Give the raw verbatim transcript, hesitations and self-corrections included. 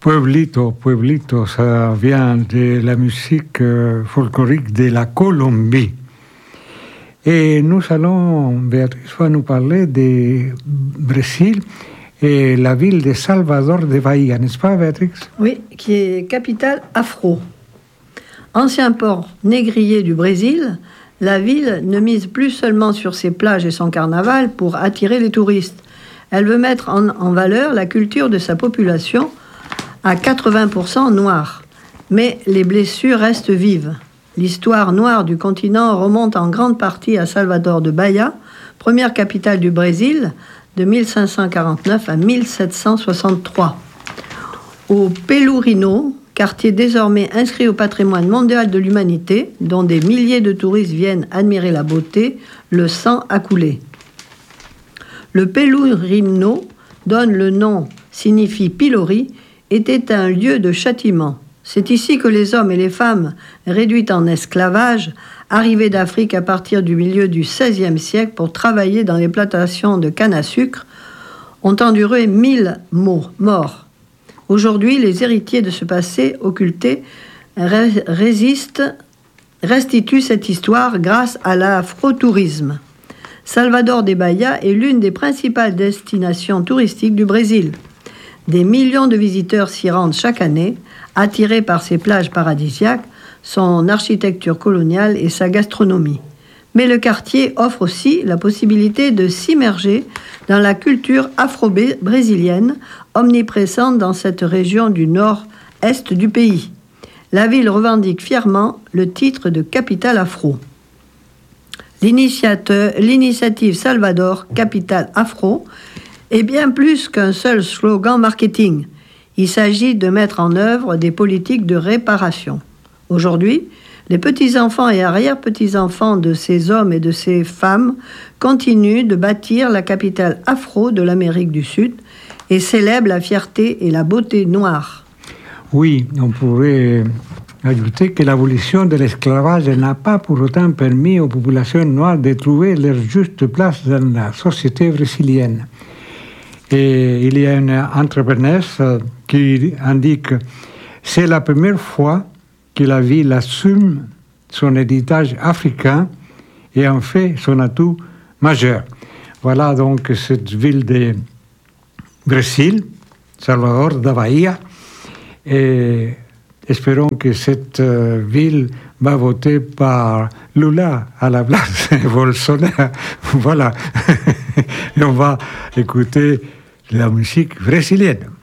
Pueblito, Pueblito, ça vient de la musique euh, folklorique de la Colombie. Et nous allons, Béatrice va nous parler du Brésil et la ville de Salvador de Bahia, n'est-ce pas, Béatrice? Oui, qui est capitale afro. Ancien port négrier du Brésil, la ville ne mise plus seulement sur ses plages et son carnaval pour attirer les touristes. Elle veut mettre en, en valeur la culture de sa population à quatre-vingts pour cent noire. Mais les blessures restent vives. L'histoire noire du continent remonte en grande partie à Salvador de Bahia, première capitale du Brésil, de mille cinq cent quarante-neuf à mille sept cent soixante-trois. Au Pelourinho, quartier désormais inscrit au patrimoine mondial de l'humanité, dont des milliers de touristes viennent admirer la beauté, le sang a coulé. Le Pelourinho donne le nom, signifie pilori, était un lieu de châtiment. C'est ici que les hommes et les femmes, réduits en esclavage, arrivés d'Afrique à partir du milieu du seizième siècle pour travailler dans les plantations de canne à sucre, ont enduré mille morts. Aujourd'hui, les héritiers de ce passé occulté résistent, restituent cette histoire grâce à l'afrotourisme. Salvador de Bahia est l'une des principales destinations touristiques du Brésil. Des millions de visiteurs s'y rendent chaque année, attirés par ses plages paradisiaques, son architecture coloniale et sa gastronomie. Mais le quartier offre aussi la possibilité de s'immerger dans la culture afro-brésilienne, omniprésente dans cette région du nord-est du pays. La ville revendique fièrement le titre de capitale afro. L'initiative Salvador, capitale afro, est bien plus qu'un seul slogan marketing. Il s'agit de mettre en œuvre des politiques de réparation. Aujourd'hui, les petits-enfants et arrière-petits-enfants de ces hommes et de ces femmes continuent de bâtir la capitale afro de l'Amérique du Sud et célèbrent la fierté et la beauté noire. Oui, on pourrait ajouter que l'abolition de l'esclavage n'a pas pour autant permis aux populations noires de trouver leur juste place dans la société brésilienne. Et il y a une entrepreneuse qui indique que c'est la première fois que la ville assume son héritage africain et en fait son atout majeur. Voilà donc cette ville de Brésil, Salvador da Bahia, et espérons que cette ville va voter par Lula à la place de Bolsonaro. Voilà. Et on va écouter la musique brésilienne.